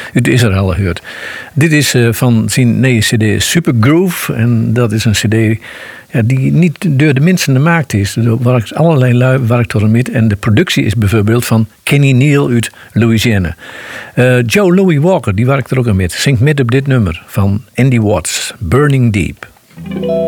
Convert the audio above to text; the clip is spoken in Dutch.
uit Israël gehoord. Dit is van zijn nieuwe cd Super Groove. En dat is een cd die niet door de mensen de markt is. Er werkt allerlei lui werkt door met. En de productie is bijvoorbeeld van Kenny Neal uit Louisiana. Joe Louis Walker, die werkt er ook aan met. Zingt met op dit nummer van Andy Watts, Burning Deep.